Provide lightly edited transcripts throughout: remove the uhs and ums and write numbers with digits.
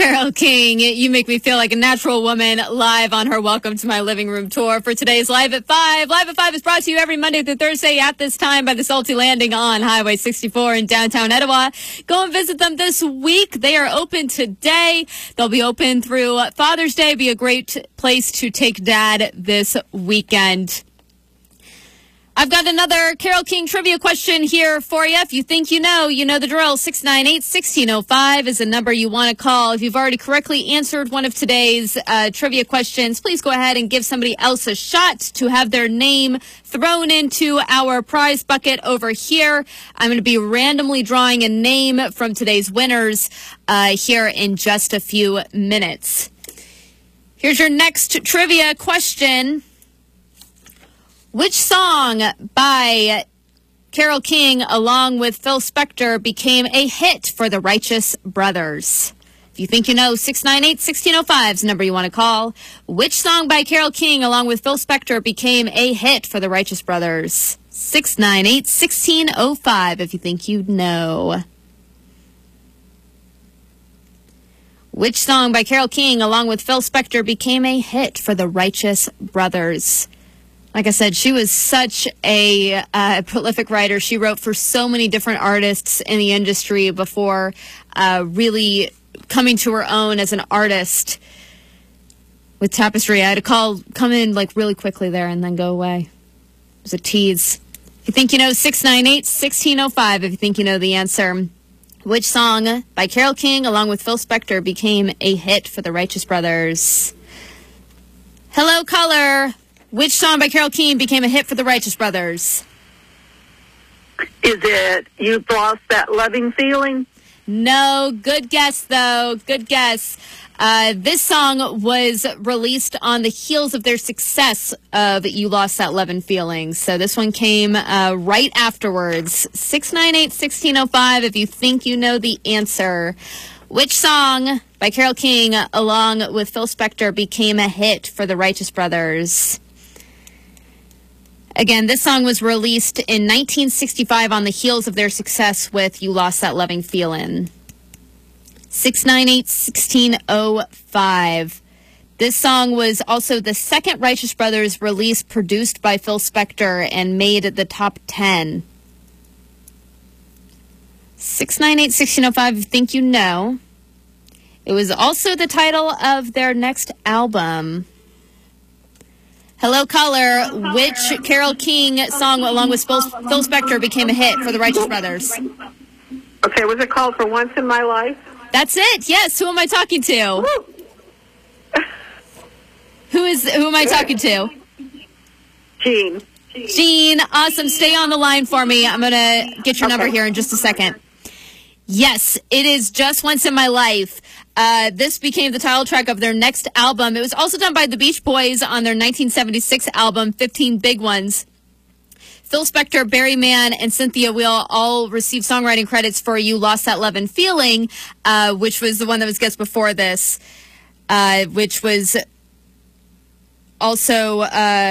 Carole King, you make me feel like a natural woman live on her Welcome to My Living Room tour for today's Live at 5. Live at 5 is brought to you every Monday through Thursday at this time by the Salty Landing on Highway 64 in downtown Etowah. Go and visit them this week. They are open today. They'll be open through Father's Day. Be a great place to take Dad this weekend. I've got another Carole King trivia question here for you. If you think you know the drill. 698-1605 is the number you want to call. If you've already correctly answered one of today's trivia questions, please go ahead and give somebody else a shot to have their name thrown into our prize bucket over here. I'm going to be randomly drawing a name from today's winners here in just a few minutes. Here's your next trivia question. Which song by Carole King along with Phil Spector became a hit for the Righteous Brothers? If you think you know, 698-1605 is the number you want to call. Which song by Carole King along with Phil Spector became a hit for the Righteous Brothers? 698-1605 if you think you know. Which song by Carole King along with Phil Spector became a hit for the Righteous Brothers? Like I said, she was such a prolific writer. She wrote for so many different artists in the industry before really coming to her own as an artist with Tapestry. I had to come in like really quickly there and then go away. It was a tease. If you think you know, 698-1605 if you think you know the answer. Which song by Carole King along with Phil Spector became a hit for the Righteous Brothers? Hello, caller. Which song by Carole King became a hit for the Righteous Brothers? Is it You've Lost That Loving Feeling? No. Good guess, though. Good guess. This song was released on the heels of their success of You Lost That Loving Feeling. So this one came right afterwards. 698-1605 if you think you know the answer. Which song by Carole King along with Phil Spector became a hit for the Righteous Brothers? Again, this song was released in 1965 on the heels of their success with You Lost That Loving Feelin'. 698-1605. This song was also the second Righteous Brothers release produced by Phil Spector and made the top 10. 698-1605 if you think you know. It was also the title of their next album. Hello, caller. Which Carole King song, along with Phil Spector, became a hit for the Righteous Brothers? Okay, was it called For Once in My Life? That's it. Yes. Who am I talking to? Who am I talking to? Jean. Jean. Awesome. Stay on the line for me. I'm going to get your number here in just a second. Yes, it is Just Once in My Life. This became the title track of their next album. It was also done by the Beach Boys on their 1976 album, 15 Big Ones. Phil Spector, Barry Mann, and Cynthia Weil all received songwriting credits for You Lost That Lovin' Feeling, which was the one that was guessed before this, which was also...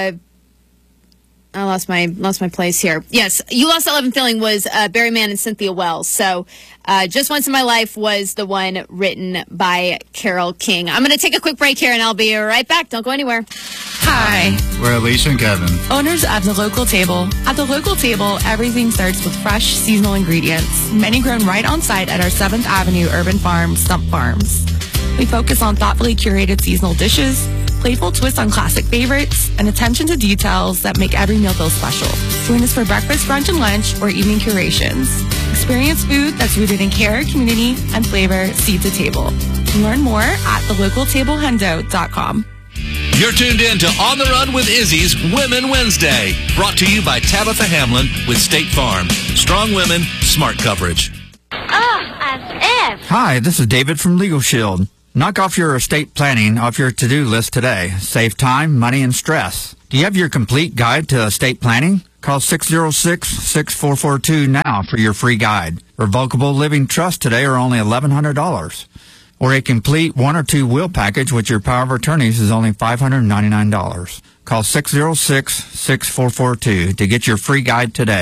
I lost my place here. Yes, You Lost That Lovin' Feeling was Barry Mann and Cynthia Wells. So Just Once in My Life was the one written by Carole King. I'm going to take a quick break here, and I'll be right back. Don't go anywhere. Hi. We're Alicia and Kevin, Owners of The Local Table. At The Local Table, everything starts with fresh, seasonal ingredients. Many grown right on site at our 7th Avenue Urban Farm, Stump Farms. We focus on thoughtfully curated seasonal dishes, playful twists on classic favorites, and attention to details that make every meal feel special. Join us for breakfast, brunch, and lunch, or evening curations. Experience food that's rooted in care, community, and flavor, seed to table. Learn more at thelocaltablehundo.com. You're tuned in to On the Run with Izzy's Women Wednesday, brought to you by Tabitha Hamlin with State Farm. Strong women, smart coverage. As if. Hi, this is David from Legal Shield. Knock off your estate planning off your to-do list today. Save time, money, and stress. Do you have your complete guide to estate planning? Call 606-6442 now for your free guide. Revocable living trusts today are only $1,100. Or a complete 1 or 2 will package with your power of attorneys is only $599. Call 606-6442 to get your free guide today.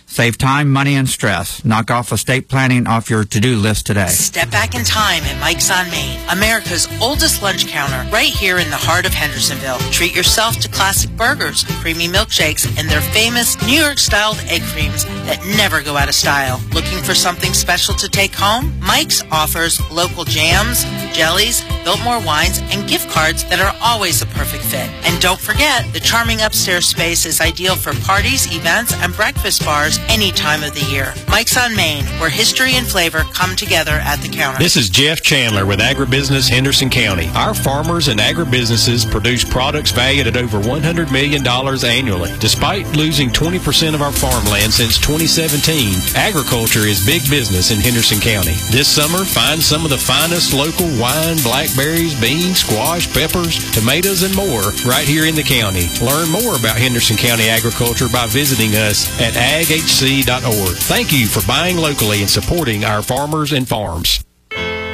Save time, money, and stress. Knock off estate planning off your to-do list today. Step back in time at Mike's on Main, America's oldest lunch counter, right here in the heart of Hendersonville. Treat yourself to classic burgers, creamy milkshakes, and their famous New York-styled egg creams that never go out of style. Looking for something special to take home? Mike's offers local jams, jellies, Biltmore wines, and gift cards that are always a perfect fit. And don't forget, the charming upstairs space is ideal for parties, events, and breakfast bars any time of the year. Mike's on Main, where history and flavor come together at the counter. This is Jeff Chandler with Agribusiness Henderson County. Our farmers and agribusinesses produce products valued at over $100 million annually. Despite losing 20% of our farmland since 2017, agriculture is big business in Henderson County. This summer, find some of the finest local wine, blackberries, beans, squash, peppers, tomatoes, and more right here in the county. Learn more about Henderson County agriculture by visiting us at aghc.org. Thank you for buying locally and supporting our farmers and farms.